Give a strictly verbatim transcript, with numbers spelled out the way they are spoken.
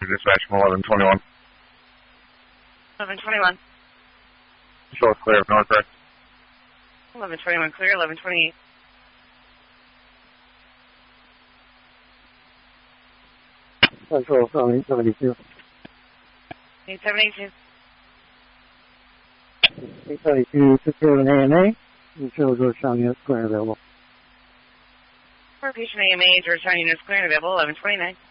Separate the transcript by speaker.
Speaker 1: dispatch from eleven twenty-one.
Speaker 2: eleven twenty-one.
Speaker 1: Show us clear of Northwest.
Speaker 2: eleven twenty-one clear, eleven twenty-eight.
Speaker 3: Central seven seventy-two.
Speaker 2: eight seven eight two.
Speaker 3: eight seventy-two, took care of an A M A. And shows Georgetown units clear and available.
Speaker 2: For patient A M A, Georgetown units clear and available, eleven twenty-nine.